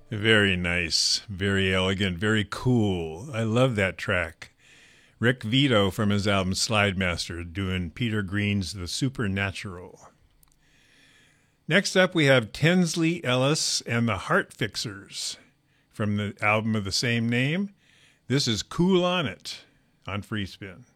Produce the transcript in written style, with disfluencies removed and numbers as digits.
Very nice, very elegant, very cool. I love that track. Rick Vito from his album Slide Master doing Peter Green's The Supernatural. Next up, we have Tinsley Ellis and the Heart Fixers from the album of the same name. This is Cool on It on Free Spin.